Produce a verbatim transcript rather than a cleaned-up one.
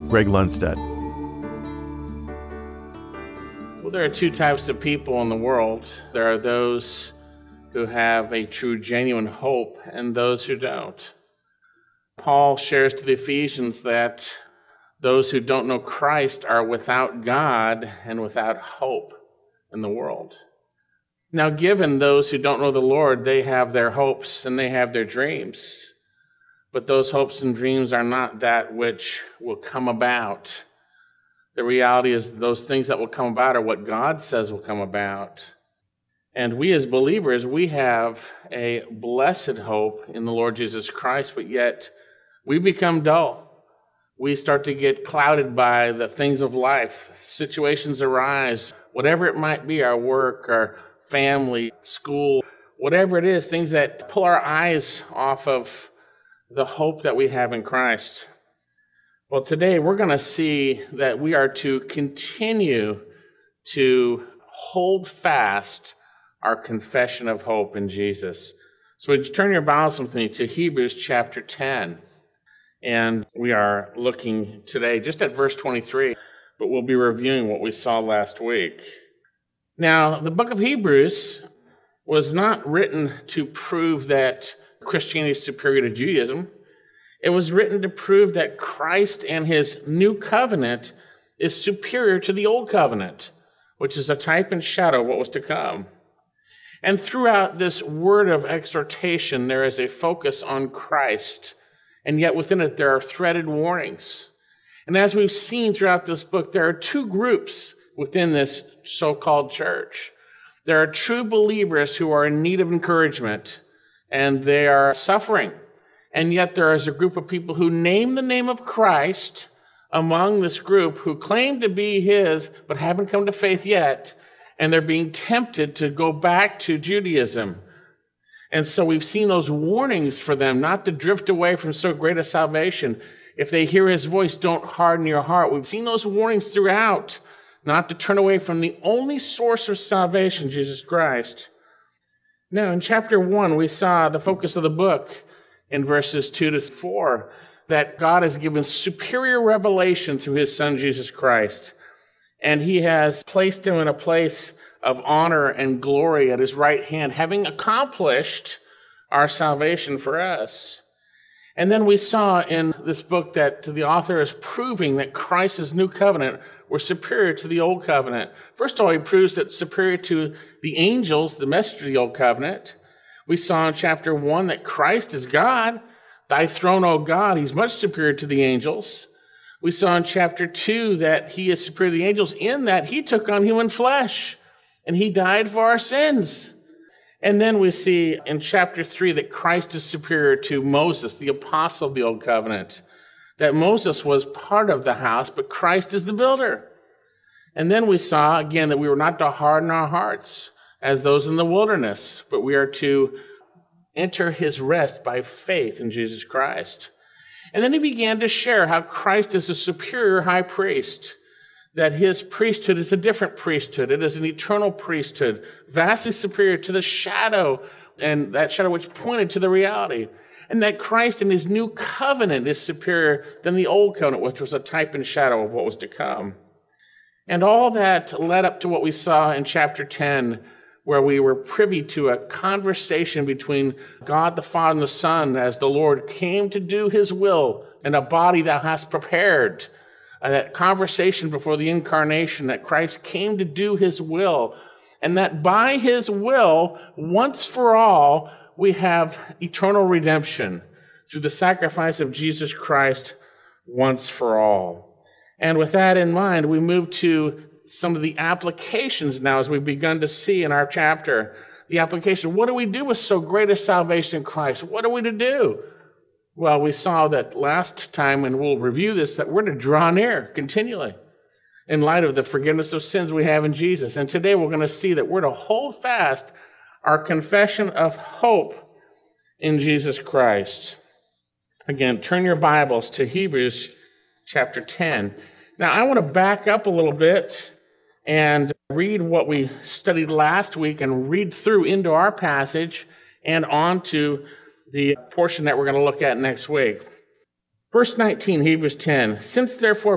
Greg Lundstedt. Well, there are two types of people in the world. There are those who have a true, genuine hope and those who don't. Paul shares to the Ephesians that those who don't know Christ are without God and without hope in the world. Now, given those who don't know the Lord, they have their hopes and they have their dreams. But those hopes and dreams are not that which will come about. The reality is those things that will come about are what God says will come about. And we as believers, we have a blessed hope in the Lord Jesus Christ, but yet we become dull. We start to get clouded by the things of life. Situations arise, whatever it might be, our work, our family, school, whatever it is, things that pull our eyes off of the hope that we have in Christ. Well, today we're going to see that we are to continue to hold fast our confession of hope in Jesus. So would you turn your Bibles with me to Hebrews chapter ten. And we are looking today just at verse twenty-three, but we'll be reviewing what we saw last week. Now, the book of Hebrews was not written to prove that Christianity is superior to Judaism. It was written to prove that Christ and his new covenant is superior to the old covenant, which is a type and shadow of what was to come. And throughout this word of exhortation, there is a focus on Christ, and yet within it there are threaded warnings. And as we've seen throughout this book, there are two groups within this so-called church. There are true believers who are in need of encouragement, and they are suffering. And yet there is a group of people who name the name of Christ among this group who claim to be his, but haven't come to faith yet, and they're being tempted to go back to Judaism. And so we've seen those warnings for them not to drift away from so great a salvation. If they hear his voice, don't harden your heart. We've seen those warnings throughout, not to turn away from the only source of salvation, Jesus Christ. Now, in chapter one, we saw the focus of the book in verses two to four, that God has given superior revelation through his son, Jesus Christ. And he has placed him in a place of honor and glory at his right hand, having accomplished our salvation for us. And then we saw in this book that the author is proving that Christ's new covenant were superior to the old covenant. First of all, he proves that superior to the angels, the message of the old covenant. We saw in chapter one that Christ is God. Thy throne, O God, he's much superior to the angels. We saw in chapter two that he is superior to the angels in that he took on human flesh and he died for our sins. And then we see in chapter three that Christ is superior to Moses, the apostle of the old covenant, that Moses was part of the house, but Christ is the builder. And then we saw again that we were not to harden our hearts as those in the wilderness, but we are to enter his rest by faith in Jesus Christ. And then he began to share how Christ is a superior high priest, that his priesthood is a different priesthood. It is an eternal priesthood, vastly superior to the shadow, and that shadow which pointed to the reality. And that Christ in his new covenant is superior than the old covenant, which was a type and shadow of what was to come. And all that led up to what we saw in chapter ten, where we were privy to a conversation between God the Father and the Son as the Lord came to do his will in a body thou hast prepared. Uh, that conversation before the incarnation, that Christ came to do his will, and that by his will, once for all, we have eternal redemption through the sacrifice of Jesus Christ once for all. And with that in mind, we move to some of the applications now as we've begun to see in our chapter. The application, what do we do with so great a salvation in Christ? What are we to do? Well, we saw that last time, and we'll review this, that we're to draw near continually in light of the forgiveness of sins we have in Jesus. And today we're going to see that we're to hold fast our confession of hope in Jesus Christ. Again, turn your Bibles to Hebrews chapter ten. Now, I want to back up a little bit and read what we studied last week and read through into our passage and on to the portion that we're going to look at next week. Verse nineteen, Hebrews ten. Since therefore